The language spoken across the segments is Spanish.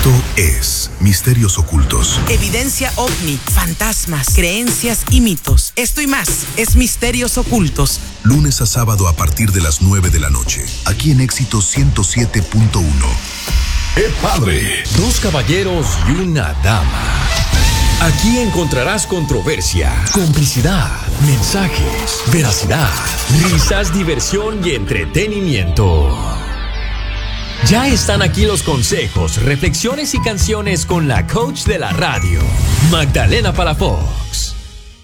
Esto es Misterios Ocultos. Evidencia ovni, fantasmas, creencias y mitos. Esto y más es Misterios Ocultos. Lunes a sábado a partir de las 9 de la noche. Aquí en Éxito 107.1. ¡Qué padre! Dos caballeros y una dama. Aquí encontrarás controversia, complicidad, mensajes, veracidad, risas, diversión y entretenimiento. Ya están aquí los consejos, reflexiones y canciones con la coach de la radio, Magdalena Palafox.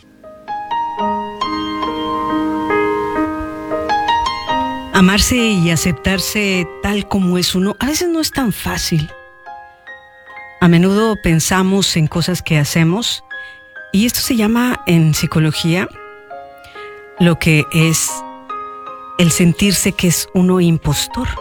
Amarse y aceptarse tal como es uno a veces no es tan fácil. A menudo pensamos en cosas que hacemos y esto se llama en psicología lo que es el sentirse que es uno impostor.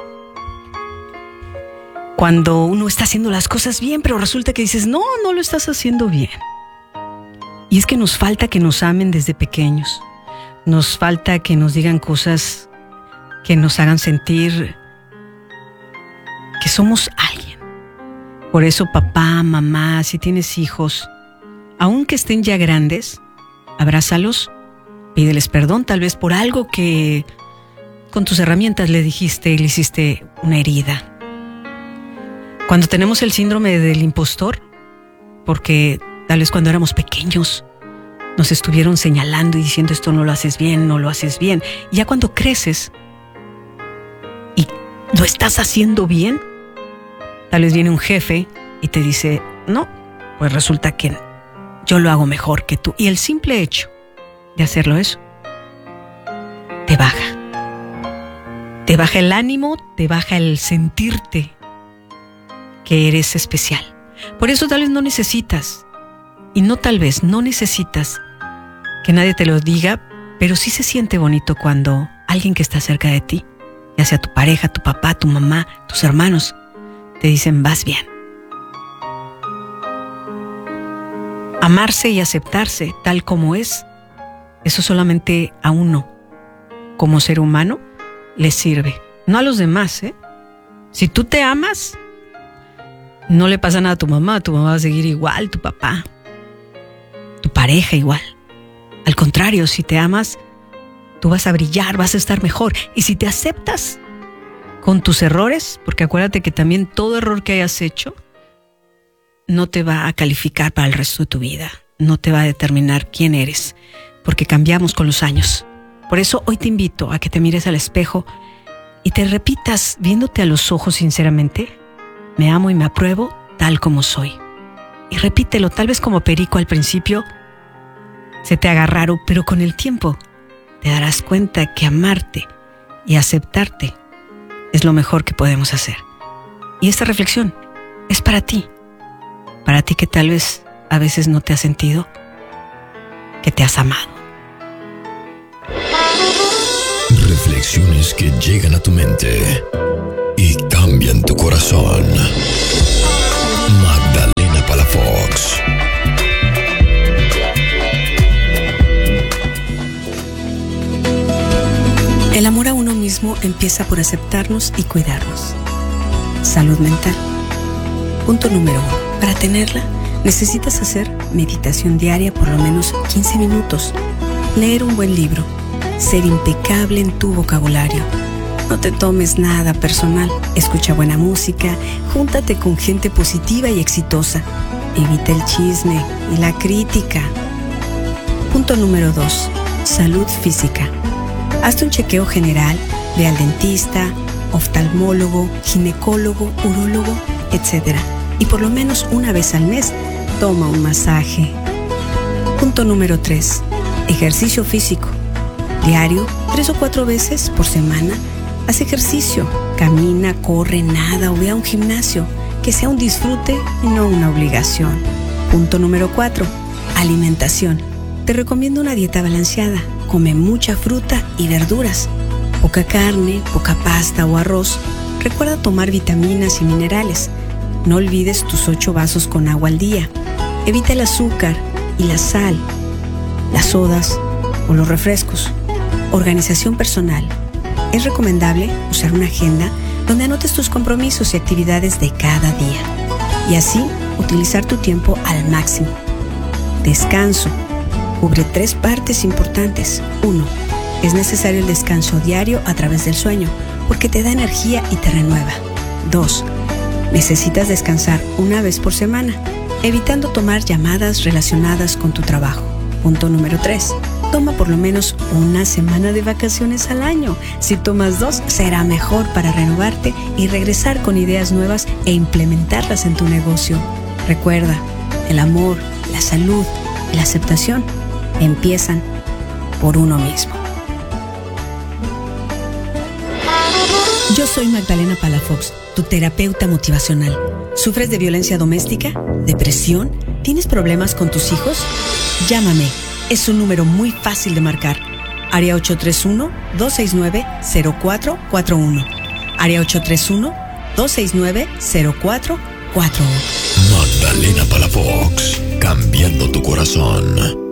Cuando uno está haciendo las cosas bien, pero resulta que dices, no lo estás haciendo bien. Y es que nos falta que nos amen desde pequeños. Nos falta que nos digan cosas que nos hagan sentir que somos alguien. Por eso, papá, mamá, si tienes hijos, aunque estén ya grandes, abrázalos, pídeles perdón tal vez por algo que con tus herramientas le dijiste y le hiciste una herida. Cuando tenemos el síndrome del impostor, porque tal vez cuando éramos pequeños nos estuvieron señalando y diciendo esto no lo haces bien, no lo haces bien. Y ya cuando creces y lo estás haciendo bien, tal vez viene un jefe y te dice, no, pues resulta que yo lo hago mejor que tú. Y el simple hecho de hacerlo eso, te baja. Te baja el ánimo, te baja el sentirte que eres especial. Por eso tal vez no necesitas, y no tal vez, no necesitas que nadie te lo diga, pero sí se siente bonito cuando alguien que está cerca de ti, ya sea tu pareja, tu papá, tu mamá, tus hermanos, te dicen, vas bien. Amarse y aceptarse tal como es, eso solamente a uno, como ser humano, le sirve. No a los demás, ¿eh? Si tú te amas, no le pasa nada a tu mamá va a seguir igual, tu papá, tu pareja igual. Al contrario, si te amas, tú vas a brillar, vas a estar mejor. Y si te aceptas con tus errores, porque acuérdate que también todo error que hayas hecho no te va a calificar para el resto de tu vida, no te va a determinar quién eres, porque cambiamos con los años. Por eso hoy te invito a que te mires al espejo y te repitas, viéndote a los ojos sinceramente, me amo y me apruebo tal como soy. Y repítelo, tal vez como perico al principio se te haga raro, pero con el tiempo te darás cuenta que amarte y aceptarte es lo mejor que podemos hacer. Y esta reflexión es para ti que tal vez a veces no te has sentido que te has amado. Reflexiones que llegan a tu mente y cambian tu corazón. Magdalena Palafox. El amor a uno mismo empieza por aceptarnos y cuidarnos. Salud mental. Punto número 1. Para tenerla, necesitas hacer meditación diaria por lo menos 15 minutos, leer un buen libro, ser impecable en tu vocabulario. No te tomes nada personal, escucha buena música, júntate con gente positiva y exitosa, evita el chisme y la crítica. Punto número 2. Salud física. Hazte un chequeo general, ve al dentista, oftalmólogo, ginecólogo, urólogo, etc. Y por lo menos una vez al mes, toma un masaje. Punto número 3. Ejercicio físico. Diario, 3 o 4 veces por semana, haz ejercicio, camina, corre, nada o ve a un gimnasio, que sea un disfrute y no una obligación. Punto número 4. Alimentación. Te recomiendo una dieta balanceada. Come mucha fruta y verduras, poca carne, poca pasta o arroz. Recuerda tomar vitaminas y minerales. No olvides tus 8 vasos con agua al día. Evita el azúcar y la sal, las sodas o los refrescos. Organización personal. Es recomendable usar una agenda donde anotes tus compromisos y actividades de cada día. y así utilizar tu tiempo al máximo. Descanso. Cubre 3 partes importantes. 1. Es necesario el descanso diario a través del sueño, porque te da energía y te renueva. 2. Necesitas descansar una vez por semana, evitando tomar llamadas relacionadas con tu trabajo. Punto número 3. Toma por lo menos una semana de vacaciones al año. Si tomas 2, será mejor para renovarte y regresar con ideas nuevas e implementarlas en tu negocio. Recuerda, el amor, la salud y la aceptación empiezan por uno mismo. Yo soy Magdalena Palafox, tu terapeuta motivacional. ¿Sufres de violencia doméstica? ¿Depresión? ¿Tienes problemas con tus hijos? Llámame. Es un número muy fácil de marcar. Área 831-269-0441. Área 831-269-0441. Magdalena Palafox, cambiando tu corazón.